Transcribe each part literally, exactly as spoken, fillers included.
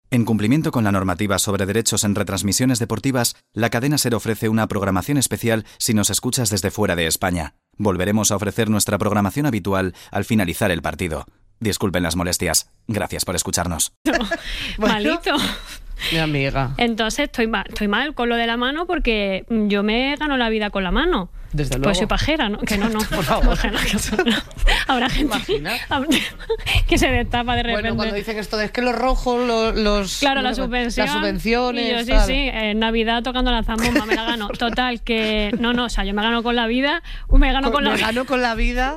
En cumplimiento con la normativa sobre derechos en retransmisiones deportivas, la cadena SER ofrece una programación especial si nos escuchas desde fuera de España. Volveremos a ofrecer nuestra programación habitual al finalizar el partido. Disculpen las molestias. Gracias por escucharnos. Bueno, Malito. mi amiga. Entonces estoy mal, estoy mal con lo de la mano porque yo me gano la vida con la mano. Desde luego. Pues soy pajera, ¿no? Que no, no. Por favor. Habrá gente imaginas? que se destapa de repente. Bueno, cuando dicen esto de es que los rojos, los... los Claro, la subvención. Las subvenciones, Y yo, sí, tal. sí, en Navidad tocando la zambomba me la gano. Total, que... No, no, o sea, yo me gano con la vida, me gano con, Con- la me vida. gano con la vida.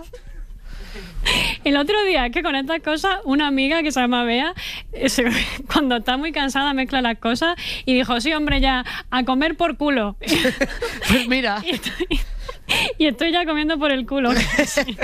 El otro día, que con estas cosas, una amiga que se llama Bea, eh, se- cuando está muy cansada mezcla las cosas y dijo, sí, hombre, ya, a comer por culo. Pues mira. Y estoy, y estoy ya comiendo por el culo. Sí.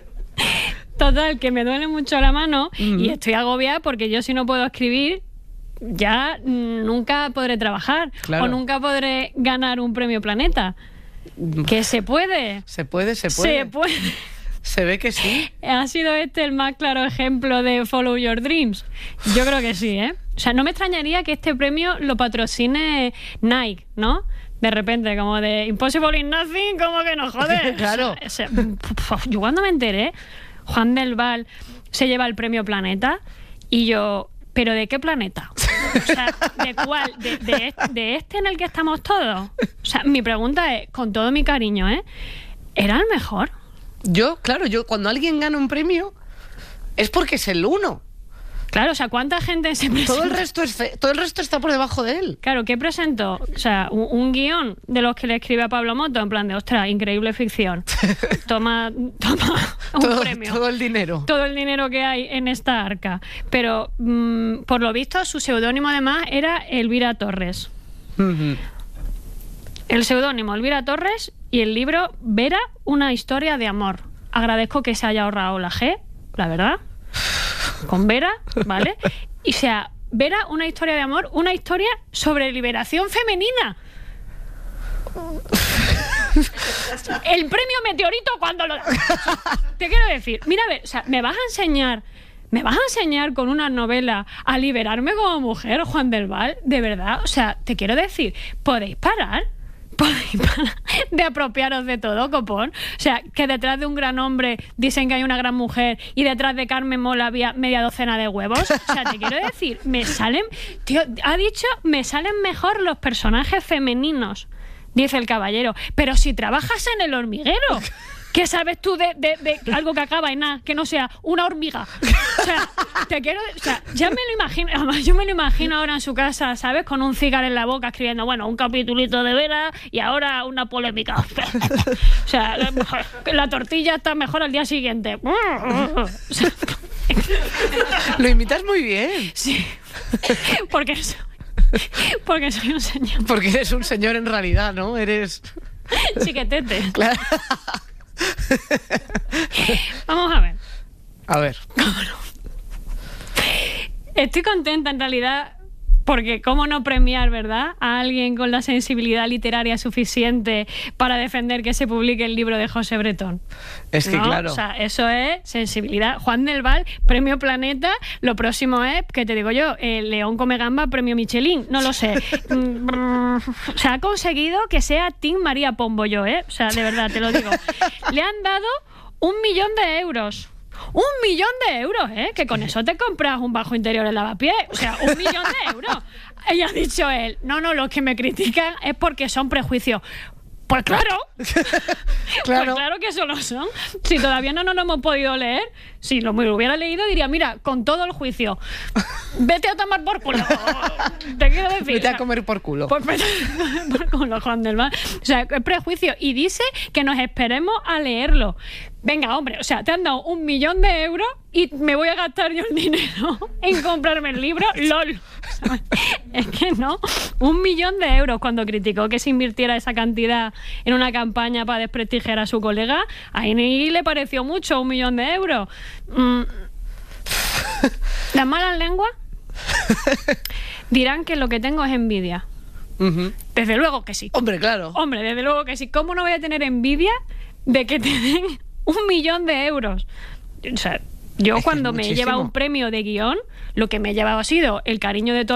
Total, que me duele mucho la mano Mm. y estoy agobiada porque yo si no puedo escribir ya mm, nunca podré trabajar Claro. o nunca podré ganar un premio Planeta. Que se puede. Se puede, se puede. Se puede. Se ve que sí. ¿Ha sido este el más claro ejemplo de Follow Your Dreams? Yo creo que sí, ¿eh? O sea, no me extrañaría que este premio lo patrocine Nike, ¿no? De repente, como de Impossible in Nothing, como que no joder. Claro. O sea, yo cuando me enteré, Juan del Val se lleva el premio Planeta y yo, ¿pero de qué planeta? O sea, ¿de cuál? ¿De, de, de este en el que estamos todos? O sea, mi pregunta es, con todo mi cariño, ¿eh? ¿Era el mejor? Yo, claro, yo cuando alguien gana un premio es porque es el uno. Claro, o sea, ¿cuánta gente se presentó? Todo el resto es fe- todo el resto está por debajo de él. Claro, ¿qué presentó? O sea, un, un guión de los que le escribe a Pablo Moto, en plan de, ostras, increíble ficción. Toma, toma un todo, premio. todo el dinero. Todo el dinero que hay en esta arca. Pero, mmm, por lo visto, su seudónimo además era Elvira Torres. Ujú. El seudónimo Elvira Torres y el libro Vera, una historia de amor. Agradezco que se haya ahorrado la G, la verdad. Con Vera, ¿vale? Y sea, Vera, una historia de amor, una historia sobre liberación femenina. El premio Meteorito cuando lo... Te quiero decir, mira, a ver, o sea, me vas a enseñar... ¿Me vas a enseñar con una novela a liberarme como mujer, Juan del Val? ¿De verdad? O sea, te quiero decir, ¿podéis parar? ¿Podéis parar de apropiaros de todo, copón? O sea, que detrás de un gran hombre dicen que hay una gran mujer y detrás de Carmen Mola había media docena de huevos. O sea, te quiero decir, me salen... Tío, ha dicho, me salen mejor los personajes femeninos, dice el caballero. Pero si trabajas en El Hormiguero... ¿Qué sabes tú de, de, de algo que acaba en nada, que no sea una hormiga? O sea, te quiero... O sea, ya me lo imagino... Además, yo me lo imagino ahora en su casa, ¿sabes? Con un cigarro en la boca escribiendo, bueno, un capitulito de Vera y ahora una polémica. O sea, la, la tortilla está mejor al día siguiente. O sea, Lo imitas muy bien. sí. Porque, so- porque soy un señor Porque eres un señor en realidad, ¿no? Eres... chiquetete. Claro. Vamos a ver. A ver. Estoy contenta en realidad porque cómo no premiar, ¿verdad?, a alguien con la sensibilidad literaria suficiente para defender que se publique el libro de José Bretón. Es que ¿No? claro. O sea, eso es sensibilidad. Juan del Val, premio Planeta. Lo próximo es, ¿qué te digo yo? El León come gamba, premio Michelin. No lo sé. Mm, o sea, ha conseguido que sea Team María Pombo yo, ¿eh? O sea, de verdad, te lo digo. Le han dado un millón de euros. Un millón de euros, ¿eh? Que con eso te compras un bajo interior en lavapiés. O sea, un millón de euros. Y ha dicho él, no, no, los que me critican es porque son prejuicios. Pues claro. Claro. Pues claro que eso lo son. Si todavía no nos lo hemos podido leer, si lo, lo hubiera leído, diría, mira, con todo el juicio, vete a tomar por culo. Te quiero decir. Vete o sea, a comer por culo. pues vete a tomar por culo, Juan del Val. O sea, es prejuicio. Y dice que nos esperemos a leerlo. Venga, hombre, o sea, te han dado un millón de euros y me voy a gastar yo el dinero en comprarme el libro. ¡Lol! ¿Sabes? Es que no. Un millón de euros cuando criticó que se invirtiera esa cantidad en una campaña para desprestigiar a su colega. Ahí ni le pareció mucho un millón de euros. Mm. Las malas lenguas dirán que lo que tengo es envidia. Ujú. Desde luego que sí. Hombre, claro. Hombre, desde luego que sí. ¿Cómo no voy a tener envidia de que te den un millón de euros? O sea, yo Es que cuando es me he muchísimo. llevado un premio de guión, lo que me he llevado ha sido el cariño de todos